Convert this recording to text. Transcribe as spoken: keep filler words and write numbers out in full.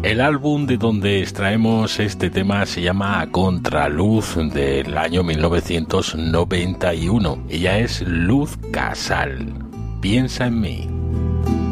El álbum de donde extraemos este tema se llama A Contraluz, del año mil novecientos noventa y uno. Ella es Luz Casal. Piensa en mí.